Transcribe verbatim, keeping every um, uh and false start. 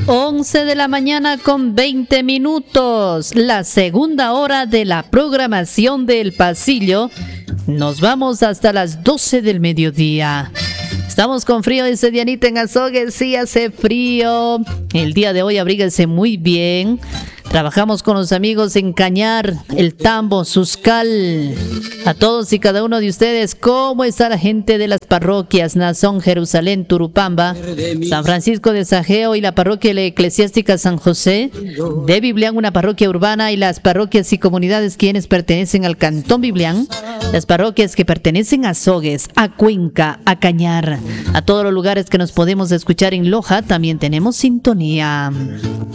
once de la mañana con veinte minutos, la segunda hora de la programación del Pasillo. Nos vamos hasta las doce del mediodía. Estamos con frío, dice Dianita en Azogues. Sí, hace frío. El día de hoy abríguense muy bien. Trabajamos con los amigos en Cañar, El Tambo, Suscal. A todos y cada uno de ustedes, ¿cómo está la gente de las parroquias Nazón, Jerusalén, Turupamba, San Francisco de Sajeo y la parroquia eclesiástica San José, de Biblián, una parroquia urbana, y las parroquias y comunidades quienes pertenecen al Cantón Biblián, las parroquias que pertenecen a Azogues, a Cuenca, a Cañar, a todos los lugares que nos podemos escuchar en Loja, también tenemos sintonía.